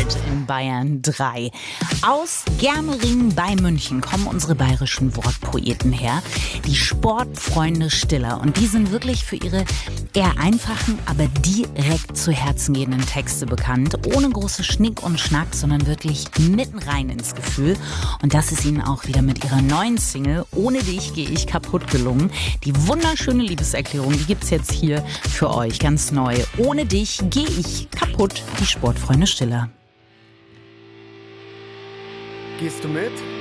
Hard in Bayern 3. Aus Germering bei München kommen unsere bayerischen Wortpoeten her, die Sportfreunde Stiller. Und die sind wirklich für ihre eher einfachen, aber direkt zu Herzen gehenden Texte bekannt. Ohne große Schnick und Schnack, sondern wirklich mitten rein ins Gefühl. Und das ist ihnen auch wieder mit ihrer neuen Single Ohne dich gehe ich kaputt gelungen. Die wunderschöne Liebeserklärung, die gibt's jetzt hier für euch ganz neu. Ohne dich gehe ich kaputt, die Sportfreunde Stiller. Gehst du mit?